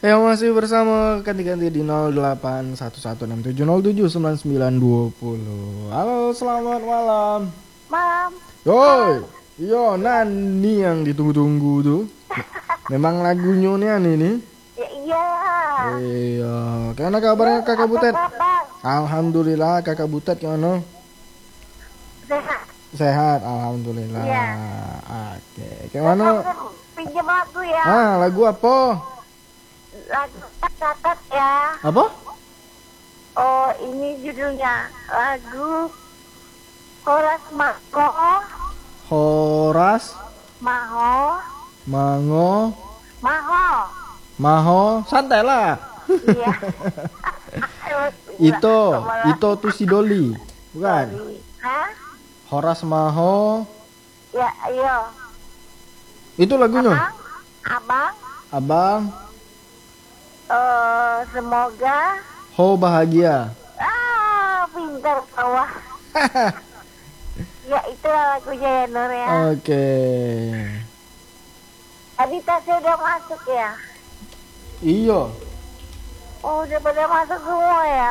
Yang masih bersama ganti-ganti di 081167079920. Halo, selamat malam. Malam. Yoi, yo Nani yang ditunggu-tunggu tuh. Memang lagunya nih. Ya iya. Iya, karena kabarnya Kakak Butet? Kabar? Alhamdulillah, Kakak Butet gimana? Sehat. Sehat, alhamdulillah. Iya. Oke, gimana? Pinjam lagu ya. Lagu apa? Lagu catat ya. Apa? Oh, ini judulnya lagu Horas Maho. Horas Maho. Mango Maho. Maho, santai lah. Iya. Ito tuh si Doli, bukan? Hah? Horas Maho, Ya, iya. itu lagunya. Abang. Abang, Semoga. ho bahagia. Pintar bawah. Ya, itulah lagunya ya, Nur ya. Oke. Tadi tasnya udah masuk ya? Iyo. Oh, udah pada masuk semua ya?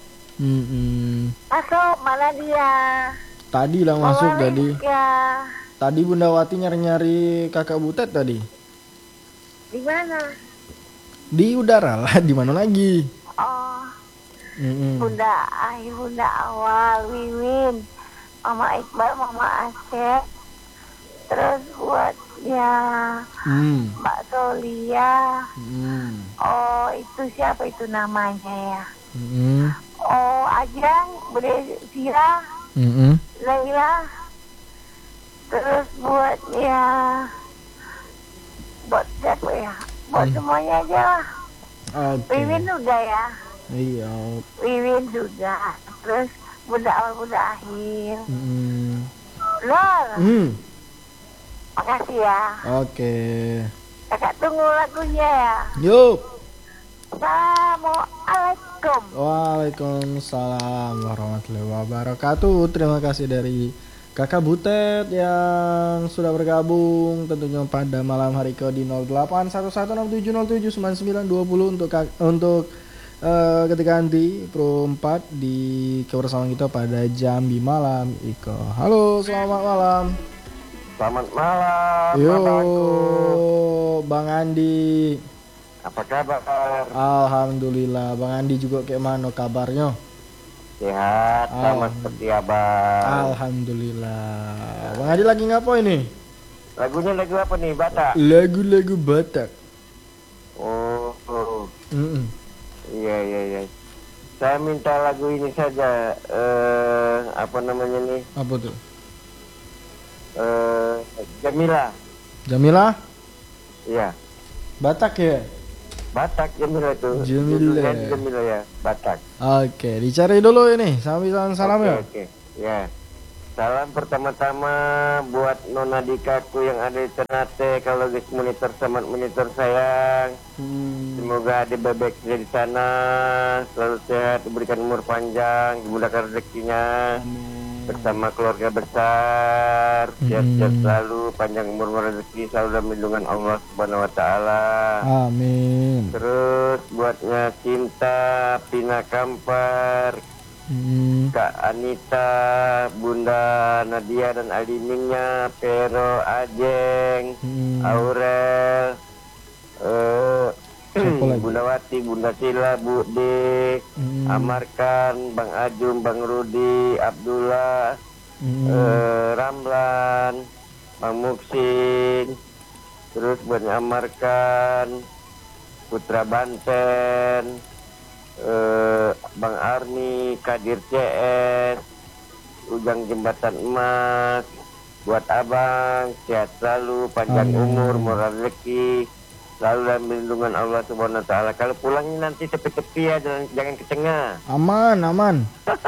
Masuk, mana dia? Tadi lah masuk tadi. Ya. Tadi Bunda Wati nyari-nyari Kakak Butet tadi. Di mana? Di udara lah, di mana lagi? Oh, Bunda Awal, Wiwin, Mama Iqbal, Mama Asep. Terus buat ya Mbak Solia. Oh, itu siapa itu namanya ya? Oh, Ajang, Bude Sira, Laila. Terus buat ya, buat siapa ya? Buat semuanya aja lah. Wiwin udah ya? Iya. Wiwin juga. Terus Bunda Awal, Bunda Akhir. Lol. Makasih ya. Oke. Kakak tunggu lagunya ya. Yuk. Assalamualaikum. Waalaikumsalam warahmatullahi wabarakatuh. Terima kasih dari Kakak Butet yang sudah bergabung tentunya pada malam hari ke di 081167079920 untuk ketika nanti Pro 4 di kebersamaan kita pada Jambi malam Iko. Halo, selamat malam. Selamat malam. Yo, Bang Andi. Apa kabar? Alhamdulillah. Bang Andi juga kayak mana kabarnya? Sehat, sama seperti abang. Alhamdulillah. Bang Andi lagi ngapain nih? Lagunya lagu apa nih, Batak? Lagu-lagu Batak. Oh. Iya. Saya minta lagu ini saja. Apa namanya nih? Apa tuh? Jamila. Iya. Batak ya? Batak Jamila itu. Jamila ya, Batak. Oke, dicari dulu ini. Salam ya. Oke. Ya. Salam pertama-tama buat Nona Dikaku yang ada di Ternate, kalau guys monitor sama monitor sayang. Semoga ada bebek di sana selalu sehat, diberikan umur panjang, dimudahkan rezekinya. Bersama keluarga besar, sehat-sehat selalu, panjang umur rezeki, selalu dalam lindungan Allah Subhanahu wa taala. Amin. Terus buatnya Cinta, Pina Kampar, Kak Anita, Bunda Nadia dan Aliningnya, Pero, Ajeng, Aurel, Bunda Wati, Bunda Sila, Bu Dik, Amarkan, Bang Ajum, Bang Rudi, Abdullah, Ramlan, Bang Muksin, terus buat Amarkan, Putra Banten, Bang Arni, Kadir CS, Ujang Jembatan Emas, buat abang sehat selalu, panjang umur, murah rezeki, selalu dalam lindungan Allah Subhanahu wa taala. Kalau pulangnya nanti tepi-tepi ya, jangan ke tengah. Aman.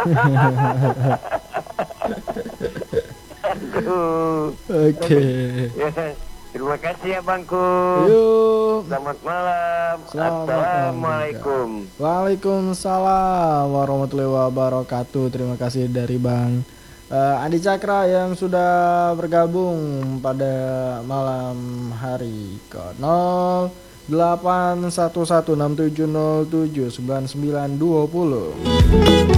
Oke. Ya, terima kasih ya bangku. Yuk. Selamat malam. Assalamualaikum. Waalaikumsalam warahmatullahi wabarakatuh. Terima kasih dari Bang Andi Cakra yang sudah bergabung pada malam hari ke 81167079920.